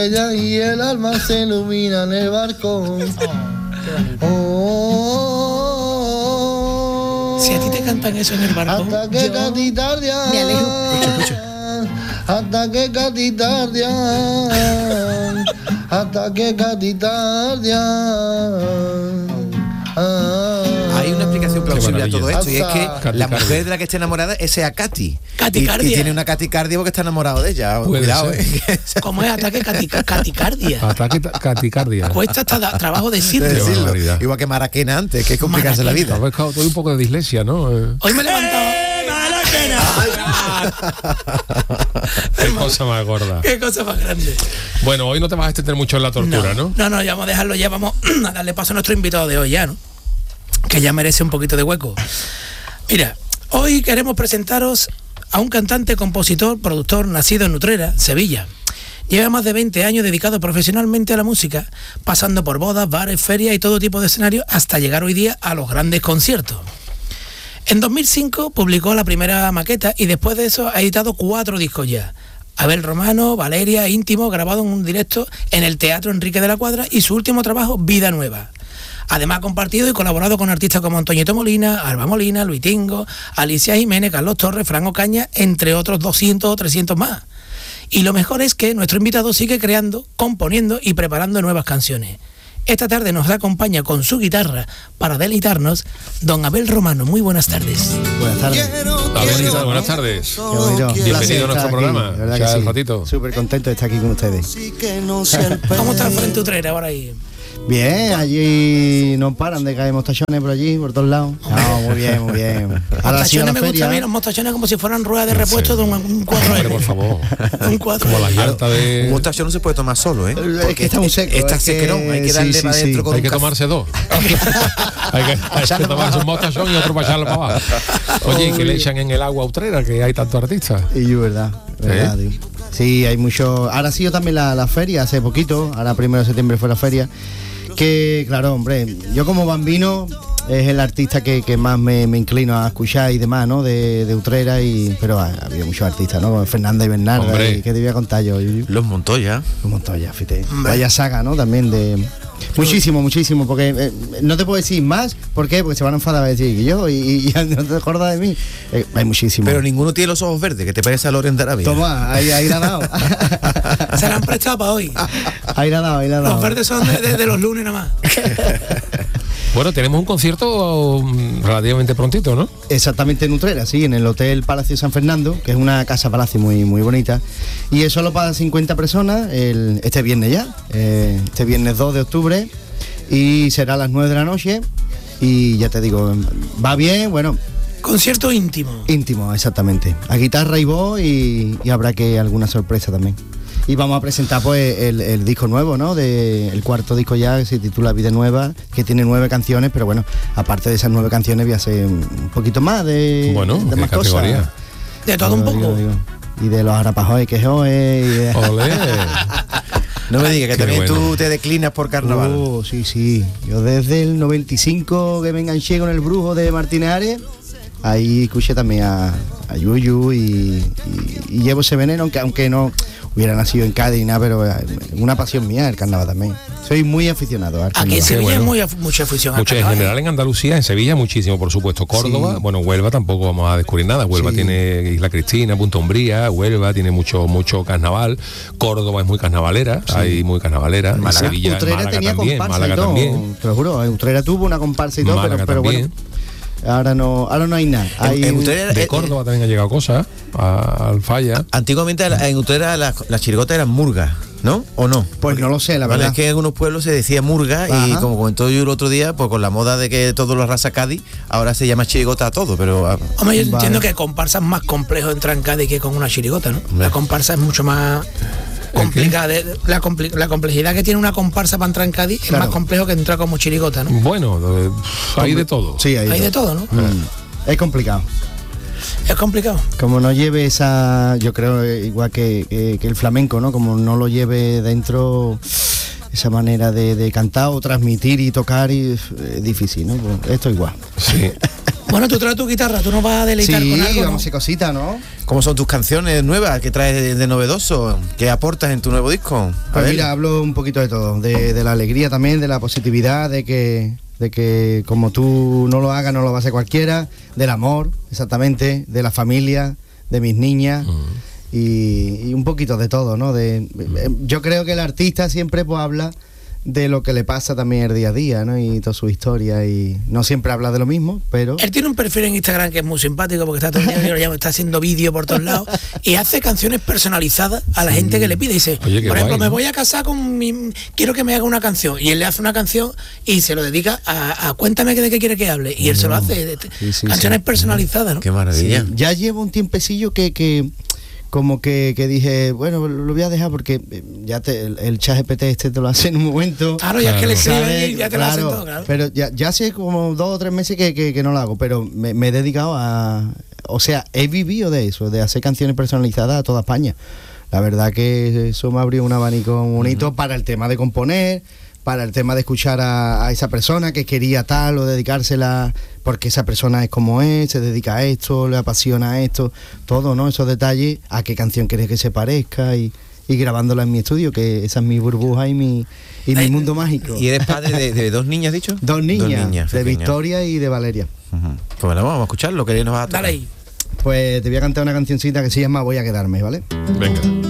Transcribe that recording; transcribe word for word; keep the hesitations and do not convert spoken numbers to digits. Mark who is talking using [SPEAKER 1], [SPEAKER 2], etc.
[SPEAKER 1] y el alma se ilumina en el balcón. Oh,
[SPEAKER 2] si a ti te cantan eso en el balcón,
[SPEAKER 1] hasta que
[SPEAKER 2] yo
[SPEAKER 1] Cati Tardia,
[SPEAKER 2] me alejo.
[SPEAKER 1] Escucha, escucha. Hasta que Cati Tardia, hasta que Cati Tardia.
[SPEAKER 3] Hay una explicación plausible a todo esto, y es que
[SPEAKER 1] Caticardia.
[SPEAKER 3] la mujer de la que está enamorada es sea Katy.
[SPEAKER 2] Caticardia.
[SPEAKER 3] Y, y tiene una caticardia porque está enamorado de ella.
[SPEAKER 4] Puede
[SPEAKER 3] Cuidado,
[SPEAKER 4] ser.
[SPEAKER 3] eh.
[SPEAKER 2] ¿Cómo es ataque catica- caticardia?
[SPEAKER 4] Ataque ta- caticardia.
[SPEAKER 2] Cuesta hasta da- trabajo
[SPEAKER 3] De
[SPEAKER 2] decirlo.
[SPEAKER 3] decirlo.
[SPEAKER 4] barbaridad.
[SPEAKER 3] Igual que Maraquena antes, que es complicarse la vida.
[SPEAKER 4] Habéis todo un poco de dislexia, ¿no? Eh,
[SPEAKER 2] Hoy me he levantado.
[SPEAKER 4] Qué cosa más gorda.
[SPEAKER 2] Qué cosa más grande.
[SPEAKER 4] Bueno, hoy no te vas a extender mucho en la tortura, ¿no?
[SPEAKER 2] No, no, ya vamos a dejarlo, ya vamos a darle paso a nuestro invitado de hoy ya, ¿no? Que ya merece un poquito de hueco. Mira, hoy queremos presentaros a un cantante, compositor, productor, nacido en Utrera, Sevilla. Lleva más de veinte años dedicado profesionalmente a la música, pasando por bodas, bares, ferias y todo tipo de escenarios hasta llegar hoy día a los grandes conciertos. En dos mil cinco publicó la primera maqueta y después de eso ha editado cuatro discos ya. Abel Romano, Valeria, Íntimo, grabado en un directo en el Teatro Enrique de la Cuadra, y su último trabajo, Vida Nueva. Además ha compartido y colaborado con artistas como Antoñito Molina, Alba Molina, Luis Tingo, Alicia Jiménez, Carlos Torres, Fran Ocaña, entre otros doscientos o trescientos más. Y lo mejor es que nuestro invitado sigue creando, componiendo y preparando nuevas canciones. Esta tarde nos acompaña con su guitarra para deleitarnos don Abel Romano. Muy buenas tardes.
[SPEAKER 1] Buenas tardes.
[SPEAKER 4] Abelita, buenas tardes.
[SPEAKER 1] Qué bonito.
[SPEAKER 4] Bienvenido
[SPEAKER 1] Placer
[SPEAKER 4] a nuestro
[SPEAKER 1] estar
[SPEAKER 4] programa.
[SPEAKER 1] aquí, ¿verdad
[SPEAKER 4] Ya
[SPEAKER 1] que
[SPEAKER 4] el
[SPEAKER 1] sí?
[SPEAKER 4] ratito.
[SPEAKER 1] Súper contento de estar aquí con ustedes.
[SPEAKER 2] ¿Cómo está el Frente Utrera ahora ahí?
[SPEAKER 1] Bien, allí no paran de caer mostachones por allí, por todos lados. No, muy bien, muy bien. Ahora sí a la
[SPEAKER 2] Mostachones me gusta a mí,
[SPEAKER 1] feria.
[SPEAKER 2] los mostachones como si fueran ruedas de repuesto de un, un cuatro
[SPEAKER 4] Hombre,
[SPEAKER 2] eme.
[SPEAKER 4] por favor.
[SPEAKER 2] Un cuatro
[SPEAKER 4] Como
[SPEAKER 2] eme.
[SPEAKER 4] la llanta
[SPEAKER 3] Un
[SPEAKER 4] de...
[SPEAKER 3] mostacho no se puede tomar solo, ¿eh?
[SPEAKER 1] Es que está muy seco.
[SPEAKER 3] Está
[SPEAKER 1] es que-
[SPEAKER 3] sequerón, hay que darle
[SPEAKER 1] sí,
[SPEAKER 3] para
[SPEAKER 1] sí,
[SPEAKER 3] adentro
[SPEAKER 1] sí.
[SPEAKER 3] con
[SPEAKER 4] Hay
[SPEAKER 3] un
[SPEAKER 4] que
[SPEAKER 3] café.
[SPEAKER 4] tomarse dos. hay que, hay que tomarse un mostachón y otro para echarlo para abajo. Oye, ¿y qué le echan en el agua Utrera, que hay tantos artistas?
[SPEAKER 1] Y yo, verdad, verdad, tío. Sí, hay mucho. Ahora ha sido también la, la feria hace poquito. Ahora primero de septiembre fue la feria. Que claro, hombre, yo como bambino es el artista que, que más me, me inclino a escuchar y demás, ¿no? De, de Utrera, y pero ha, ha habido muchos artistas, ¿no? Fernanda y Bernarda,
[SPEAKER 4] Hombre.
[SPEAKER 1] y, ¿qué te voy a contar yo? Y-
[SPEAKER 3] Los Montoya.
[SPEAKER 1] Un montón ya, fíjate. Vaya saga, ¿no? También de... Muchísimo, muchísimo, porque eh, no te puedo decir más. ¿Por qué? Porque se van a enfadar a decir que yo y, y ya no te acuerdas de mí. Eh, hay muchísimo.
[SPEAKER 3] Pero ninguno tiene los ojos verdes, que te parece a Loren de Arabia.
[SPEAKER 1] Toma, ahí, ahí la ha dado.
[SPEAKER 2] Se la han prestado para hoy.
[SPEAKER 1] Ahí la ha dado, ahí la ha dado.
[SPEAKER 2] Los verdes son de, de- de los lunes nada más.
[SPEAKER 4] Bueno, tenemos un concierto um, relativamente prontito, ¿no?
[SPEAKER 1] Exactamente en Utrera, sí, en el Hotel Palacio San Fernando, que es una casa palacio muy, muy bonita. Y es solo para cincuenta personas el, este viernes ya, eh, este viernes dos de octubre. Y será a las nueve de la noche. Y ya te digo, va bien, bueno,
[SPEAKER 2] Concierto íntimo.
[SPEAKER 1] íntimo, exactamente. A guitarra y voz, y, y habrá que alguna sorpresa también. Y vamos a presentar pues el, el disco nuevo, ¿no? De, el cuarto disco ya, que se titula Vida Nueva, que tiene nueve canciones, pero bueno, aparte de esas nueve canciones voy a hacer un poquito más de,
[SPEAKER 4] Bueno,
[SPEAKER 1] de
[SPEAKER 4] ¿qué
[SPEAKER 1] más
[SPEAKER 4] categoría?
[SPEAKER 1] cosas.
[SPEAKER 2] De todo un
[SPEAKER 1] Digo,
[SPEAKER 2] poco.
[SPEAKER 1] digo, digo. Y de los arapajoes que joe, y de...
[SPEAKER 4] Olé.
[SPEAKER 3] No me digas que
[SPEAKER 4] Qué
[SPEAKER 3] también
[SPEAKER 4] bueno.
[SPEAKER 3] tú te declinas por carnaval.
[SPEAKER 1] Oh, sí, sí. Yo desde el noventa y cinco que me enganché con el brujo de Martínez Ares, ahí escuché también a, a Yuyu, y, y, y llevo ese veneno, aunque, aunque no hubiera nacido en Cádiz ni nada, pero es una pasión mía el carnaval también. Soy muy aficionado al
[SPEAKER 2] Aquí
[SPEAKER 1] carnaval.
[SPEAKER 2] en Sevilla
[SPEAKER 4] bueno.
[SPEAKER 2] hay muy af- mucha afición. al
[SPEAKER 4] Mucho en
[SPEAKER 2] carnaval.
[SPEAKER 4] general en Andalucía, en Sevilla muchísimo, por supuesto. Córdoba,
[SPEAKER 1] Sí.
[SPEAKER 4] bueno, Huelva tampoco vamos a descubrir nada. Huelva
[SPEAKER 1] Sí.
[SPEAKER 4] tiene Isla Cristina, Punta Umbría, Huelva tiene mucho mucho carnaval. Córdoba es muy carnavalera, hay muy carnavalera. Y
[SPEAKER 3] Málaga.
[SPEAKER 4] Sevilla,
[SPEAKER 1] Utrera
[SPEAKER 4] Málaga
[SPEAKER 1] tenía
[SPEAKER 4] también,
[SPEAKER 1] comparsa
[SPEAKER 4] Málaga
[SPEAKER 1] y todo,
[SPEAKER 4] también.
[SPEAKER 1] te lo juro. Utrera tuvo una comparsa y todo,
[SPEAKER 4] Málaga
[SPEAKER 1] pero, pero
[SPEAKER 4] también.
[SPEAKER 1] bueno, ahora no, ahora no hay nada. Hay,
[SPEAKER 3] En Utrera,
[SPEAKER 4] De
[SPEAKER 3] eh,
[SPEAKER 4] Córdoba también ha llegado cosas, a- al Falla.
[SPEAKER 3] Antiguamente en Utrera las, las chirigotas eran murgas, ¿no? ¿O no?
[SPEAKER 1] Pues no lo sé, la
[SPEAKER 3] Vale,
[SPEAKER 1] verdad.
[SPEAKER 3] es que en algunos pueblos se decía murga, y
[SPEAKER 1] Ajá.
[SPEAKER 3] como comentó yo el otro día, pues con la moda de que todo lo arrasa Cádiz, ahora se llama chirigota a todo, pero ah,
[SPEAKER 2] Hombre, yo
[SPEAKER 1] Vale.
[SPEAKER 2] entiendo que comparsa es más complejo entrar en Cádiz que con una chirigota, ¿no?
[SPEAKER 3] Hombre.
[SPEAKER 2] La comparsa es mucho más complicada. de- La, compli- la complejidad que tiene una comparsa para entrar en Cádiz es
[SPEAKER 1] Claro.
[SPEAKER 2] más complejo que entrar como chirigota, ¿no?
[SPEAKER 4] Bueno, eh, hay de todo.
[SPEAKER 1] Sí, hay,
[SPEAKER 2] Hay de todo, ¿no?
[SPEAKER 1] Mm. Es complicado.
[SPEAKER 2] Es complicado.
[SPEAKER 1] Como no lleve esa, yo creo, eh, igual que, que- que el flamenco, ¿no? Como no lo lleve dentro esa manera de, de cantar o transmitir y tocar, y es difícil, ¿no? Pues esto igual.
[SPEAKER 4] Sí.
[SPEAKER 2] Bueno, tú traes tu guitarra, tú nos vas a deleitar
[SPEAKER 1] Sí,
[SPEAKER 2] con algo, ¿no?
[SPEAKER 1] vamos a hacer cositas, ¿no?
[SPEAKER 3] ¿Cómo son tus canciones nuevas? ¿Qué traes de, de novedoso? ¿Qué aportas en tu nuevo disco? A
[SPEAKER 1] Pues
[SPEAKER 3] ver.
[SPEAKER 1] mira, hablo un poquito de todo, de, de la alegría también, de la positividad, de que, de que como tú no lo hagas, no lo va a hacer cualquiera, del amor, exactamente, de la familia, de mis niñas.
[SPEAKER 4] Mm.
[SPEAKER 1] Y, y un poquito de todo, ¿no? De, yo creo que el artista siempre pues habla de lo que le pasa también el día a día, ¿no? Y toda su historia, y no siempre habla de lo mismo, pero...
[SPEAKER 2] Él tiene un perfil en Instagram que es muy simpático porque está todo el día, yo lo llamo, está haciendo vídeo por todos lados y hace canciones personalizadas a la gente que le pide. Dice,
[SPEAKER 4] Oye, qué
[SPEAKER 2] por ejemplo,
[SPEAKER 4] guay,
[SPEAKER 2] me
[SPEAKER 4] ¿no?
[SPEAKER 2] voy a casar con mi... Quiero que me haga una canción. Y él le hace una canción y se lo dedica a, a cuéntame de qué quiere que hable. Y él se lo hace. de- de-
[SPEAKER 1] Sí, sí,
[SPEAKER 2] canciones
[SPEAKER 1] sí.
[SPEAKER 2] personalizadas, ¿no?
[SPEAKER 3] Qué maravilla.
[SPEAKER 1] Sí, ya llevo un tiempecillo que, que como que, que dije, bueno, lo voy a dejar porque eh, ya te, el, el chat G P T este te lo hace en un momento.
[SPEAKER 2] Claro, ya es que le
[SPEAKER 4] Claro.
[SPEAKER 2] escriben
[SPEAKER 1] ¿sabes?
[SPEAKER 2] y ya te lo hacen
[SPEAKER 1] Claro,
[SPEAKER 2] todo, claro.
[SPEAKER 1] Pero ya, ya hace como dos o tres meses que, que, que no lo hago, pero me, me he dedicado a... O sea, he vivido de eso, de hacer canciones personalizadas a toda España. La verdad que eso me abrió un abanico bonito uh-huh. para el tema de componer, para el tema de escuchar a, a esa persona que quería tal o dedicársela porque esa persona es como es, se dedica a esto, le apasiona esto, todo, ¿no? Esos detalles, a qué canción quieres que se parezca y, y grabándola en mi estudio, que esa es mi burbuja y mi, y mi mundo mágico.
[SPEAKER 3] ¿Y eres padre de, de dos niñas, dicho?
[SPEAKER 1] Dos niñas,
[SPEAKER 3] Dos niñas
[SPEAKER 1] de
[SPEAKER 3] pequeñas.
[SPEAKER 1] Victoria y de Valeria.
[SPEAKER 3] Uh-huh. Pues bueno, vamos a escucharlo, que nos va a tocar.
[SPEAKER 2] Dale ahí.
[SPEAKER 1] Pues te voy a cantar una cancioncita que se llama Voy a quedarme, ¿vale?
[SPEAKER 4] Venga.